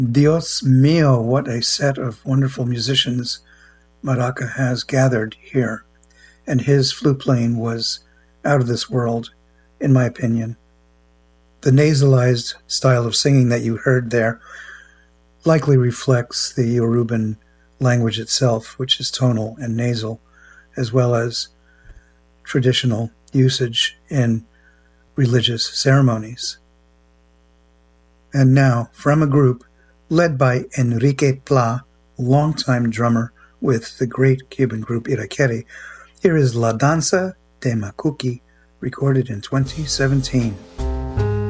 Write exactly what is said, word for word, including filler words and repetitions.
Dios mío, what a set of wonderful musicians Maraca has gathered here, and his flute playing was out of this world, in my opinion. The nasalized style of singing that you heard there likely reflects the Yoruban language itself, which is tonal and nasal, as well as traditional usage in religious ceremonies. And now, from a group led by Enrique Pla, longtime drummer with the great Cuban group Iraquere, here is La Danza de Macuki, recorded in twenty seventeen.